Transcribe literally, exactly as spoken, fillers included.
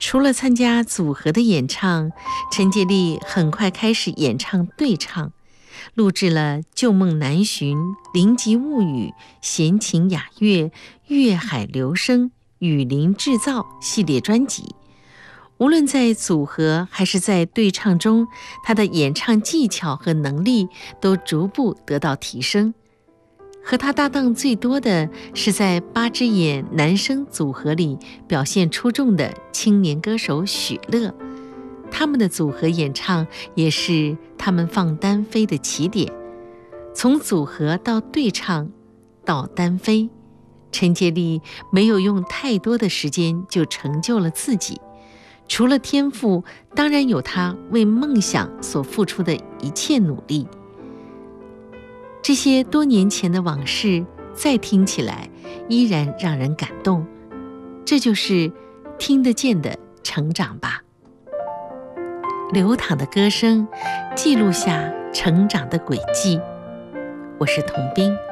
除了参加组合的演唱，陈洁丽很快开始演唱对唱，录制了《旧梦难寻》《灵吉物语》《闲情雅乐》《月海流声》《雨林制造》系列专辑。无论在组合还是在对唱中，她的演唱技巧和能力都逐步得到提升。和他搭档最多的是在八只眼男声组合里表现出众的青年歌手许乐，他们的组合演唱也是他们放单飞的起点。从组合到对唱到单飞，陈洁丽没有用太多的时间就成就了自己，除了天赋，当然有她为梦想所付出的一切努力。这些多年前的往事，再听起来依然让人感动。这就是听得见的成长吧。流淌的歌声，记录下成长的轨迹。我是童冰。